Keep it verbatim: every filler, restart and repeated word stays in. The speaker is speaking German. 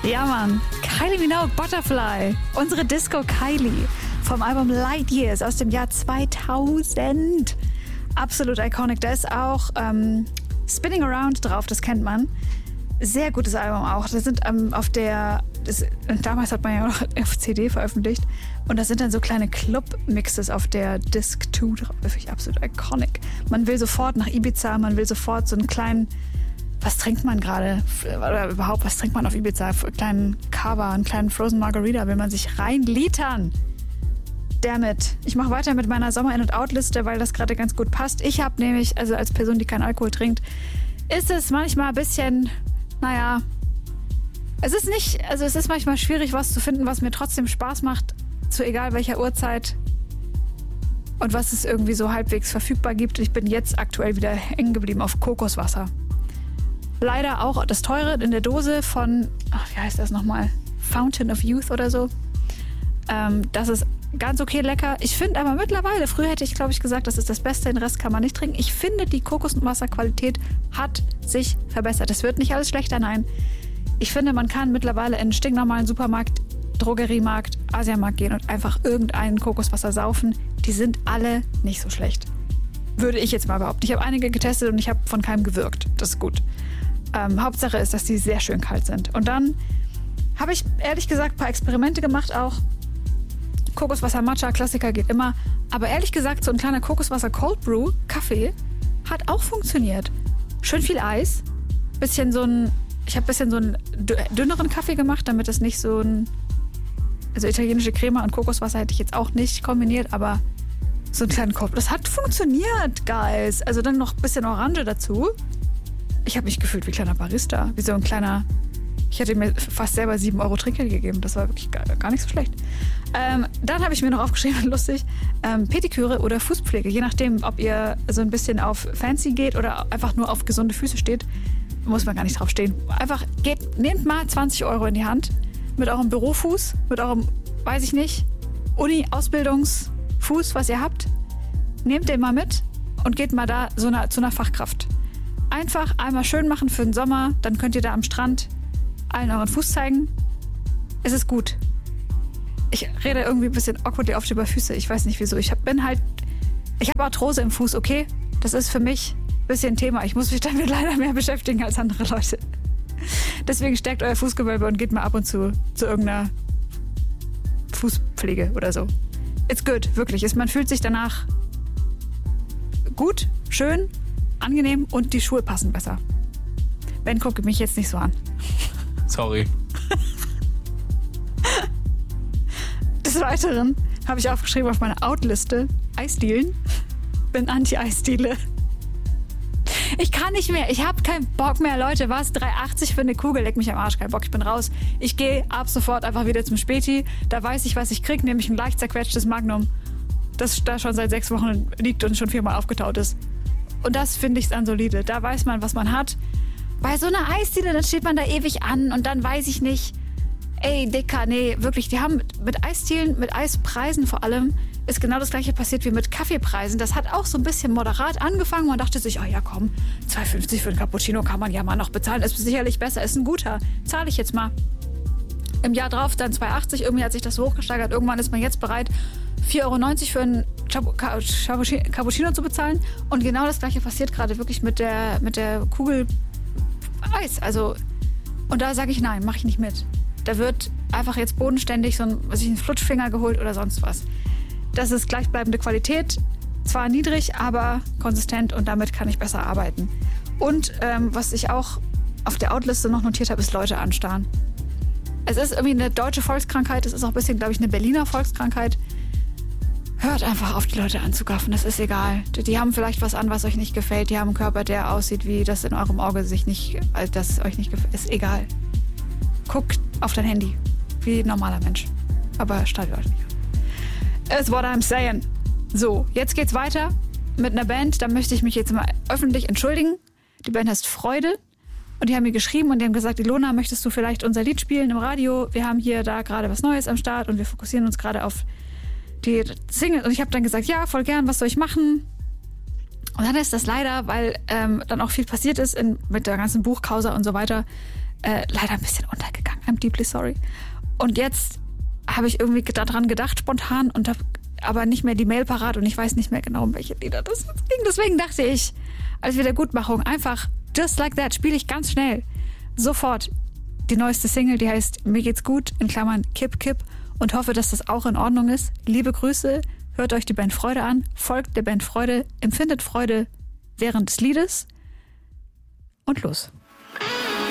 Ja, Mann. Kylie Minogue, Butterfly. Unsere Disco Kylie vom Album Light Years aus dem Jahr zweitausend. Absolut iconic. Da ist auch ähm, Spinning Around drauf, das kennt man. Sehr gutes Album auch. Das sind ähm, auf der, das, damals hat man ja noch auf C D veröffentlicht. Und das sind dann so kleine Club-Mixes auf der Disc zwei drauf. Wirklich absolut iconic. Man will sofort nach Ibiza, man will sofort so einen kleinen, was trinkt man gerade? Oder überhaupt, was trinkt man auf Ibiza? Einen kleinen Cava, einen kleinen Frozen Margarita, will man sich reinlitern. Damit. Ich mache weiter mit meiner Sommer-In- und Out-Liste, weil das gerade ganz gut passt. Ich habe nämlich, also als Person, die keinen Alkohol trinkt, ist es manchmal ein bisschen, naja, es ist nicht, also es ist manchmal schwierig, was zu finden, was mir trotzdem Spaß macht, zu egal welcher Uhrzeit und was es irgendwie so halbwegs verfügbar gibt. Ich bin jetzt aktuell wieder hängen geblieben auf Kokoswasser. Leider auch das teure in der Dose von, ach, wie heißt das nochmal? Fountain of Youth oder so. Ähm, das ist ganz okay lecker. Ich finde aber mittlerweile, früher hätte ich glaube ich gesagt, das ist das Beste, den Rest kann man nicht trinken. Ich finde, die Kokoswasserqualität hat sich verbessert. Es wird nicht alles schlechter, nein. Ich finde, man kann mittlerweile in einen stinknormalen Supermarkt, Drogeriemarkt, Asiamarkt gehen und einfach irgendein Kokoswasser saufen. Die sind alle nicht so schlecht. Würde ich jetzt mal behaupten. Ich habe einige getestet und ich habe von keinem gewirkt. Das ist gut. Ähm, Hauptsache ist, dass die sehr schön kalt sind. Und dann habe ich ehrlich gesagt ein paar Experimente gemacht auch. Kokoswasser Matcha, Klassiker geht immer. Aber ehrlich gesagt, so ein kleiner Kokoswasser Cold Brew, Kaffee, hat auch funktioniert. Schön viel Eis. Bisschen so ein, ich habe ein bisschen so einen dünneren Kaffee gemacht, damit es nicht so ein, also italienische Crema und Kokoswasser hätte ich jetzt auch nicht kombiniert, aber so einen kleinen Kopf. Das hat funktioniert, guys. Also dann noch ein bisschen Orange dazu. Ich habe mich gefühlt wie ein kleiner Barista. Wie so ein kleiner, ich hätte mir fast selber sieben Euro Trinkgeld gegeben. Das war wirklich gar, gar nicht so schlecht. Ähm, dann habe ich mir noch aufgeschrieben, lustig, ähm, Pediküre oder Fußpflege. Je nachdem, ob ihr so ein bisschen auf Fancy geht oder einfach nur auf gesunde Füße steht, muss man gar nicht drauf stehen. Einfach geht, nehmt mal zwanzig Euro in die Hand mit eurem Bürofuß, mit eurem, weiß ich nicht, Uni-Ausbildungsfuß, was ihr habt. Nehmt den mal mit und geht mal da so eine, zu einer Fachkraft. Einfach einmal schön machen für den Sommer, dann könnt ihr da am Strand allen euren Fuß zeigen. Es ist gut. Ich rede irgendwie ein bisschen awkwardly oft über Füße. Ich weiß nicht wieso. Ich hab, bin halt, ich habe Arthrose im Fuß, okay? Das ist für mich ein bisschen ein Thema. Ich muss mich damit leider mehr beschäftigen als andere Leute. Deswegen stärkt euer Fußgewölbe und geht mal ab und zu zu irgendeiner Fußpflege oder so. It's good, wirklich. Man fühlt sich danach gut, schön, angenehm und die Schuhe passen besser. Ben, gucke mich jetzt nicht so an. Sorry. Des Weiteren habe ich aufgeschrieben auf meiner Out-Liste Eisdielen. Bin Anti-Eisdiele. Ich kann nicht mehr. Ich habe keinen Bock mehr. Leute, was? drei achtzig für eine Kugel? Leck mich am Arsch. Kein Bock, ich bin raus. Ich gehe ab sofort einfach wieder zum Späti. Da weiß ich, was ich kriege, nämlich ein leicht zerquetschtes Magnum, das da schon seit sechs Wochen liegt und schon viermal aufgetaut ist. Und das finde ich dann solide. Da weiß man, was man hat. Bei so einer Eisdiele, dann steht man da ewig an und dann weiß ich nicht, ey, Dicker, nee, wirklich, die haben mit Eisdielen, mit Eispreisen vor allem, ist genau das gleiche passiert wie mit Kaffeepreisen. Das hat auch so ein bisschen moderat angefangen. Man dachte sich, oh ja komm, zwei fünfzig für einen Cappuccino kann man ja mal noch bezahlen. Ist sicherlich besser, ist ein guter. Zahle ich jetzt mal. Im Jahr drauf dann zwei achtzig, irgendwie hat sich das so hochgesteigert. Irgendwann ist man jetzt bereit, vier Euro neunzig für einen Cappuccino zu bezahlen. Und genau das gleiche passiert gerade wirklich mit der, mit der Kugel Eis. Also, und da sage ich nein, mache ich nicht mit. Da wird einfach jetzt bodenständig so ein, was ich, ein Flutschfinger geholt oder sonst was. Das ist gleichbleibende Qualität, zwar niedrig, aber konsistent und damit kann ich besser arbeiten. Und ähm, was ich auch auf der Outliste noch notiert habe, ist Leute anstarren. Es ist irgendwie eine deutsche Volkskrankheit, es ist auch ein bisschen, glaube ich, eine Berliner Volkskrankheit. Hört einfach auf, die Leute anzugaffen, das ist egal. Die haben vielleicht was an, was euch nicht gefällt. Die haben einen Körper, der aussieht, wie das in eurem Auge sich nicht, also das euch nicht gefällt. Ist egal. Guckt auf dein Handy, wie ein normaler Mensch. Aber steilt euch nicht an. Is what I'm saying. So, jetzt geht's weiter mit einer Band. Da möchte ich mich jetzt mal öffentlich entschuldigen. Die Band heißt Freude. Und die haben mir geschrieben und die haben gesagt, Ilona, möchtest du vielleicht unser Lied spielen im Radio? Wir haben hier da gerade was Neues am Start und wir fokussieren uns gerade auf die Single. Und ich habe dann gesagt, ja, voll gern, was soll ich machen? Und dann ist das leider, weil ähm, dann auch viel passiert ist in, mit der ganzen Buchkausa und so weiter, Äh, leider ein bisschen untergegangen. I'm deeply sorry. Und jetzt habe ich irgendwie daran gedacht, spontan, und habe aber nicht mehr die Mail parat und ich weiß nicht mehr genau, um welche Lieder das jetzt ging. Deswegen dachte ich, als Wiedergutmachung einfach Just Like That spiele ich ganz schnell sofort die neueste Single, die heißt Mir geht's gut, in Klammern Kipp Kipp, und hoffe, dass das auch in Ordnung ist. Liebe Grüße, hört euch die Band Freude an, folgt der Band Freude, empfindet Freude während des Liedes und los.